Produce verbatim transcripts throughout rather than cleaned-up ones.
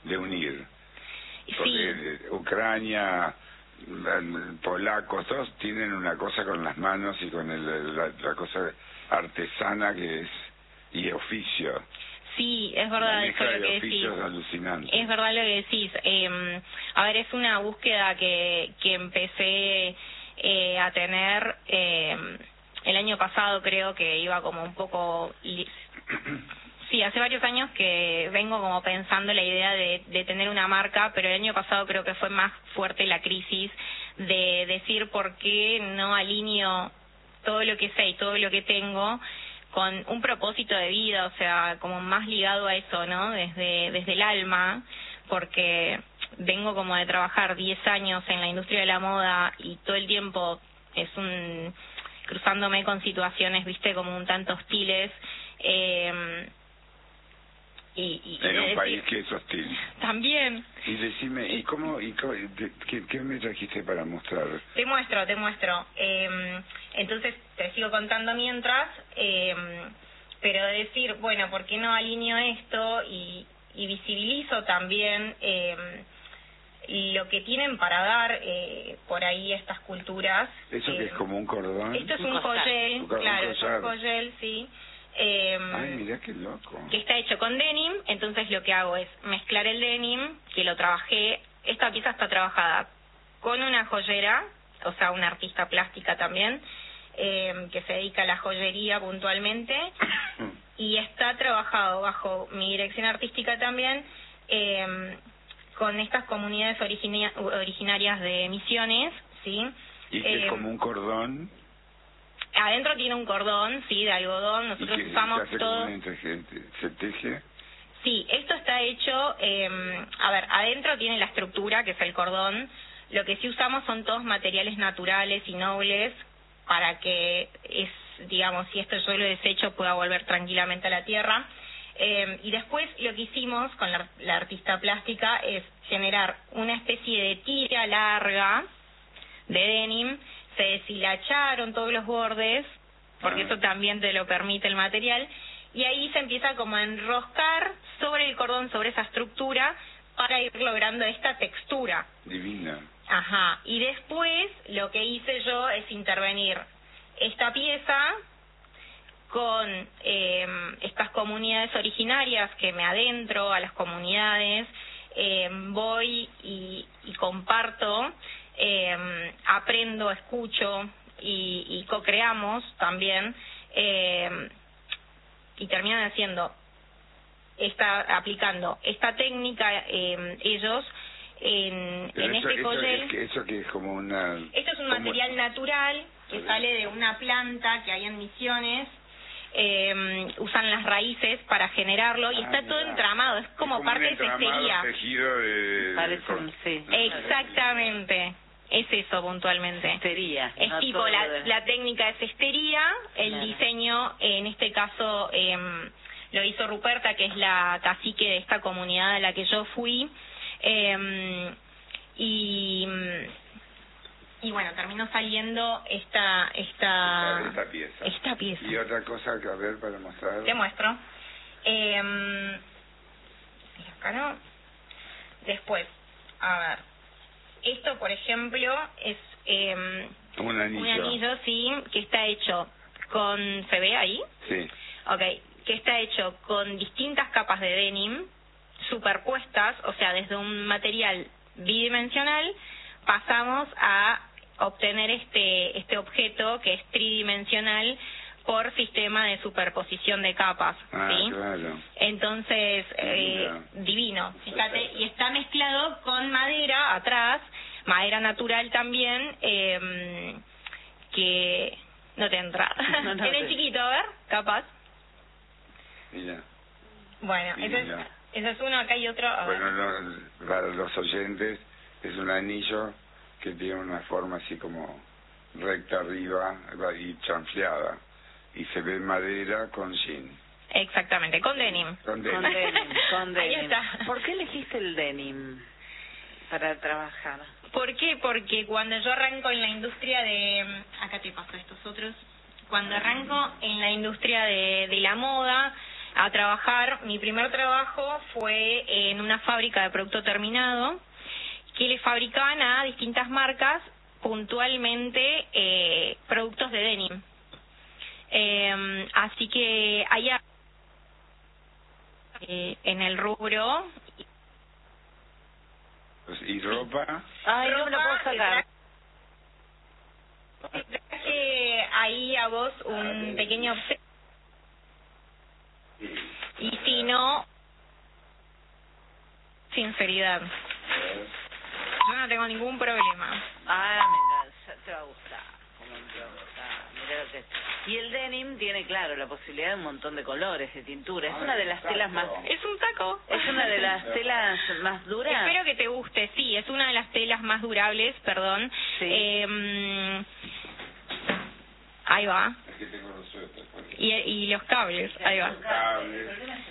de unir. Sí. Porque Ucrania, polacos, todos tienen una cosa con las manos y con el, la, la cosa artesana que es, y oficio. Sí, es verdad eso lo que decís. Alucinante. Es verdad lo que decís. Eh, a ver, es una búsqueda que, que empecé eh, a tener eh, el año pasado, creo que iba como un poco... Sí, hace varios años que vengo como pensando la idea de, de tener una marca, pero el año pasado creo que fue más fuerte la crisis de decir por qué no alineo todo lo que sé y todo lo que tengo con un propósito de vida, o sea, como más ligado a eso, ¿no? Desde, desde el alma, porque vengo como de trabajar diez años en la industria de la moda y todo el tiempo es un... cruzándome con situaciones, viste, como un tanto hostiles, eh, Y, y, en un decir, país que es hostil. También. Y decime, ¿y cómo, y cómo qué, qué me trajiste para mostrar? Te muestro, te muestro. Eh, entonces, te sigo contando mientras, eh, pero decir, bueno, ¿por qué no alineo esto y, y visibilizo también eh, lo que tienen para dar eh, por ahí estas culturas? ¿Eso eh, que es como un cordón? Esto es un, un collel, un claro, es collar. un collel, sí. Eh, Ay, mirá qué loco. Que está hecho con denim, entonces lo que hago es mezclar el denim, que lo trabajé, esta pieza está trabajada con una joyera, o sea, una artista plástica también, eh, que se dedica a la joyería puntualmente, y está trabajado bajo mi dirección artística también, eh, con estas comunidades origina originarias de Misiones, ¿sí? ¿Y que eh, es como un cordón? Adentro tiene un cordón, sí, de algodón. Nosotros ¿Y que usamos se hace todo. como una intergente? ¿Se teje? Sí, esto está hecho, eh, a ver, adentro tiene la estructura, que es el cordón. Lo que sí usamos son todos materiales naturales y nobles para que, es, digamos, si esto yo lo desecho, pueda volver tranquilamente a la tierra. Eh, y después lo que hicimos con la, la artista plástica es generar una especie de tira larga de denim. Se deshilacharon todos los bordes, porque Ah. eso también te lo permite el material, y ahí se empieza como a enroscar sobre el cordón, sobre esa estructura, para ir logrando esta textura. Divina. Ajá, y después lo que hice yo es intervenir esta pieza con eh, estas comunidades originarias que me adentro a las comunidades, eh, voy y, y comparto, eh, aprendo, escucho y, y co-creamos también, eh, y terminan haciendo, esta, aplicando esta técnica eh, ellos en, Pero en eso, este eso, collel. es que, eso que es como una... Esto es un como- material natural que sale de una planta que hay en Misiones. Eh, usan las raíces para generarlo y Ah, está todo mirá. entramado, es como, Es parte un de entramado cestería. tejido de... Parece con- un sí. Exactamente, es eso puntualmente. Cestería, Es no tipo todo la, de- la técnica de cestería, el Claro. diseño, en este caso eh, lo hizo Ruperta, que es la cacique de esta comunidad a la que yo fui, eh, y... Y bueno, terminó saliendo esta esta Esta, esta pieza. esta pieza. Y otra cosa que a ver para mostrar. Te muestro. Eh, y acá no. Después, a ver. Esto, por ejemplo, es eh, Un anillo. un anillo, sí, que está hecho con... ¿Se ve ahí? Sí. Ok, que está hecho con distintas capas de denim superpuestas, o sea, desde un material bidimensional pasamos a obtener este este objeto que es tridimensional por sistema de superposición de capas, Ah, ¿sí? claro. Entonces, eh, divino, fíjate, y está mezclado con madera atrás, madera natural también, eh, que no te entra. No, no Tiene te- chiquito, a ver, capaz. Mira. Bueno, ese es, Divino. ese es uno, acá hay otro. A ver. Bueno, no, para los oyentes es un anillo que tiene una forma así como recta arriba y chanfleada. Y se ve madera con jean. Exactamente, con denim. Con Con denim. denim, con Ahí denim. está. ¿Por qué elegiste el denim para trabajar? ¿Por qué? Porque cuando yo arranco en la industria de... Acá te paso estos otros. Cuando arranco en la industria de, de la moda, a trabajar. Mi primer trabajo fue en una fábrica de producto terminado que le fabricaban a distintas marcas, puntualmente eh, productos de denim. Eh, así que allá eh, en el rubro. ¿Y ropa? Ay, no me lo puedo sacar. Te traje ahí a vos un pequeño obsequio. Y si no, sinceridad. Yo no tengo ningún problema. Ah, me encanta, te va a gustar. Cómo te va a gustar. Mirá lo que es. Y el denim tiene, claro, la posibilidad de un montón de colores, de tintura. Es una de las telas más... Es un saco. Es una de las telas más duras. Espero que te guste, sí, es una de las telas más durables, perdón. Sí. Eh, ahí va. Es que tengo los suéteres. Y, y los cables, ahí va. Cables.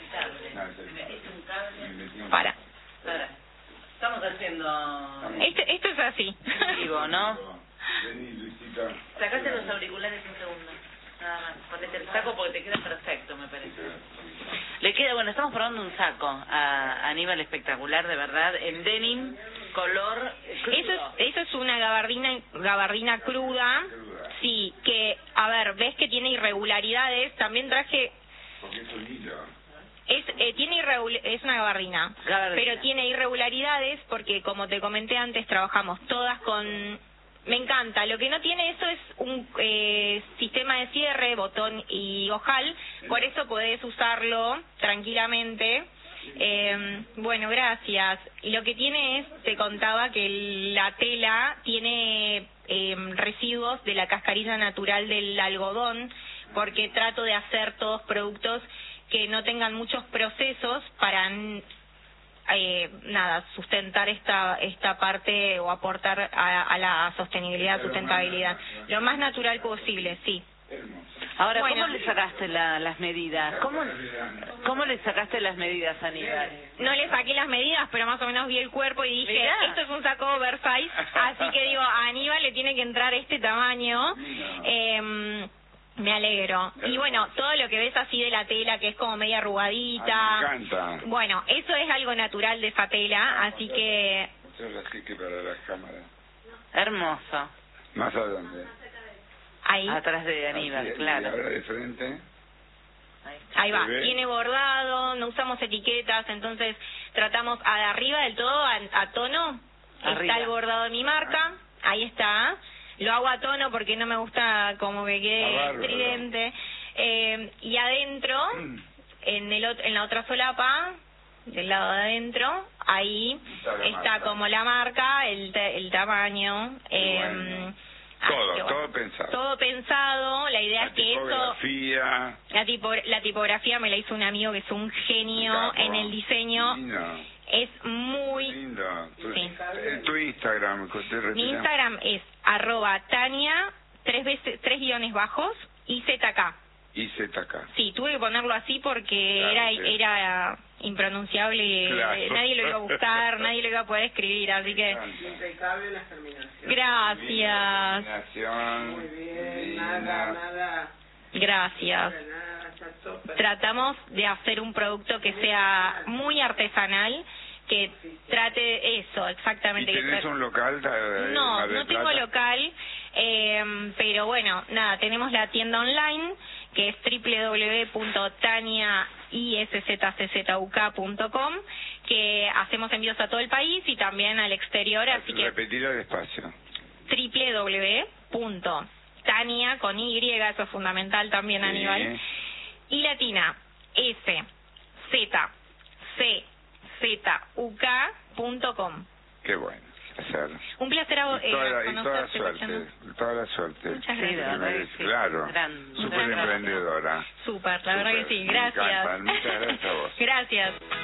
Para. Para. Estamos haciendo... Este, esto es así. vivo, ¿no? Vení, Luisita. Sacate los auriculares un segundo. Nada más. Ponete el saco porque te queda perfecto, me parece. Le queda, bueno, estamos probando un saco a Aníbal espectacular, de verdad, en denim, color crudo. Eso es, eso es una gabardina, gabardina cruda. Sí, que, a ver, ves que tiene irregularidades. También traje... Porque es un hilo. Es, eh, tiene irregul es una gabardina, Gabardina. pero tiene irregularidades porque, como te comenté antes, trabajamos todas con... Me encanta, lo que no tiene eso es un eh, sistema de cierre, botón y ojal, por eso podés usarlo tranquilamente. Eh, bueno, gracias. Y lo que tiene es, te contaba que la tela tiene eh, residuos de la cascarilla natural del algodón, porque trato de hacer todos productos que no tengan muchos procesos para eh, nada sustentar esta esta parte o aportar a, a la sostenibilidad, sustentabilidad, lo más natural posible, sí. Ahora, Bueno. ¿cómo le sacaste la, las medidas? ¿Cómo, ¿Cómo le sacaste las medidas a Aníbal? No le saqué las medidas, pero más o menos vi el cuerpo y dije, Mirá. esto es un saco oversize, así que digo, a Aníbal le tiene que entrar este tamaño. Eh, Me alegro. Y bueno, todo lo que ves así de la tela, que es como media arrugadita. Ay, me encanta. Bueno, eso es algo natural de esa tela, así que... Muchas así que para la cámara. Hermoso. Más adelante. Ahí, Atrás de Aníbal, Así, claro. Y ahora de frente. Ahí. ahí va. ¿Se ve? Tiene bordado, no usamos etiquetas, entonces tratamos a de arriba del todo, a, a tono. Arriba. Está el bordado de mi marca, ahí está. Lo hago a tono porque no me gusta como que Ah, quede bárbaro. estridente. Eh, y adentro, en el ot- en la otra solapa, del lado de adentro, ahí Está la está marca. como la marca, el, te- el tamaño. Qué eh, bueno. así Todo, que bueno, todo pensado. Todo pensado. La idea La es que eso... tipografía. La, tipo, la tipografía me la hizo un amigo que es un genio capo. en el diseño. Lindo. Es muy... Lindo. Tu, Sí. eh, tu Instagram, que te Mi refieres. Instagram es arroba Tania, tres veces, tres guiones bajos, y zk. Y Z K. Sí, tuve que ponerlo así porque Claro, era sí. era impronunciable, Claro. eh, nadie lo iba a buscar, nadie lo iba a poder escribir, así que... Impecable las terminaciones. Gracias, Terminación. Muy bien, divina. nada, nada, gracias. nada, está súper. Tratamos de hacer un producto que sea muy artesanal, que trate eso, ¿Y exactamente. que tenés trate- un local? de- de No, Mar del no tengo Plata? local, eh, pero bueno, nada, tenemos la tienda online que es doble u doble u doble u punto tania iszczuk punto com, que hacemos envíos a todo el país y también al exterior, así que Repetirlo despacio. doble u doble u doble u punto tania con Y, eso es fundamental también, Sí. Aníbal, y latina S Z C Z U K punto com. Qué bueno. Hacer. Un placer a vos, Y toda, eh, la, y toda la conocerte, suerte, Luciano. toda la suerte. Muchas Sí, gracias. la verdad que sí. Claro, Gran- súper gran- emprendedora. Súper, la verdad que Súper, sí. me Gracias. encantan. Muchas gracias a vos. Gracias.